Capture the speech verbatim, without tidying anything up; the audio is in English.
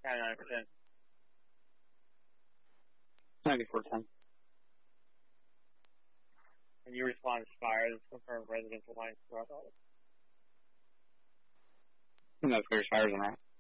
ninety-nine percent. ninety-four ten. And you respond to Spire, that's confirmed residential lines throughout all. No, there's fires on that.